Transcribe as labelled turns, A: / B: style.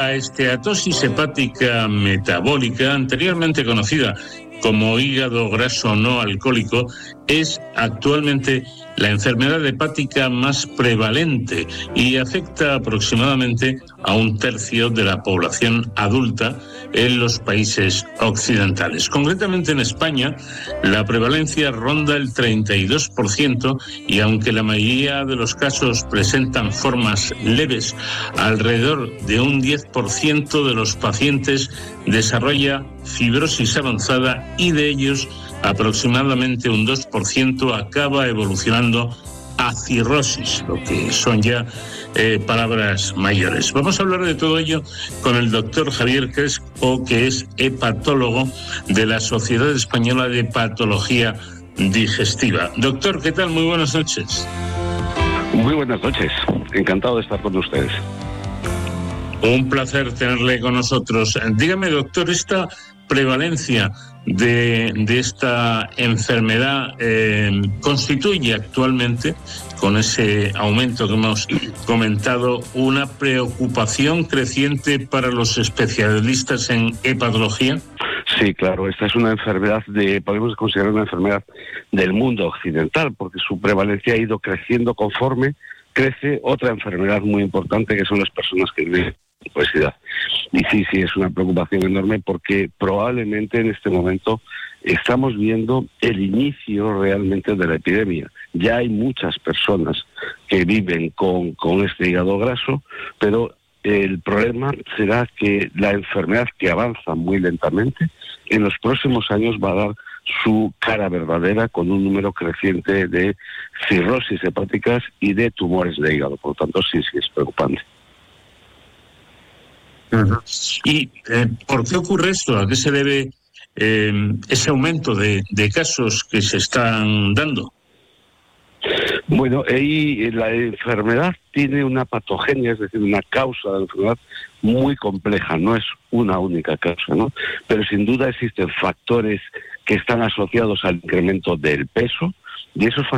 A: La esteatosis hepática metabólica, anteriormente conocida como hígado graso no alcohólico, es actualmente la enfermedad hepática más prevalente y afecta aproximadamente a 1/3 de la población adulta en los países occidentales. Concretamente en España, la prevalencia ronda el 32% y aunque la mayoría de los casos presentan formas leves, alrededor de un 10% de los pacientes desarrolla fibrosis avanzada y de ellos aproximadamente un 2% acaba evolucionando a cirrosis, lo que son ya palabras mayores. Vamos a hablar de todo ello con el doctor Javier Crespo, que es hepatólogo de la Sociedad Española de Patología Digestiva. Doctor, ¿qué tal? Muy buenas noches.
B: Muy buenas noches. Encantado de estar con ustedes.
A: Un placer tenerle con nosotros. Dígame, doctor, esta prevalencia de esta enfermedad constituye actualmente, con ese aumento que hemos comentado, una preocupación creciente para los especialistas en hepatología.
B: Sí, claro, esta es una enfermedad podemos considerar una enfermedad del mundo occidental, porque su prevalencia ha ido creciendo conforme crece otra enfermedad muy importante, que son las personas que viven con obesidad. Y sí, es una preocupación enorme, porque probablemente en este momento estamos viendo el inicio realmente de la epidemia. Ya hay muchas personas que viven con este hígado graso, pero el problema será que la enfermedad, que avanza muy lentamente, en los próximos años va a dar su cara verdadera, con un número creciente de cirrosis hepáticas y de tumores de hígado. Por lo tanto, sí es preocupante.
A: ¿Y por qué ocurre esto? ¿A qué se debe ese aumento de casos que se están dando?
B: Bueno, la enfermedad tiene una patogenia, es decir, una causa de la enfermedad muy compleja, no es una única causa, ¿no? Pero sin duda existen factores que están asociados al incremento del peso, y esos